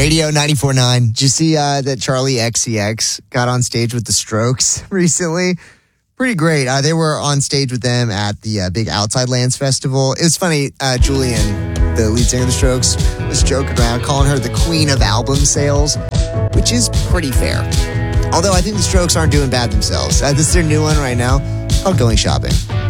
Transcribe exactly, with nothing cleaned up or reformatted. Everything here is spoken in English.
Radio ninety-four point nine. Did you see uh, that Charlie X C X got on stage with the Strokes recently? Pretty great. Uh, they were on stage with them at the uh, big Outside Lands Festival. It was funny. Uh, Julian, the lead singer of the Strokes, was joking around, calling her the queen of album sales, which is pretty fair. Although I think the Strokes aren't doing bad themselves. Uh, this is their new one right now called Going Shopping.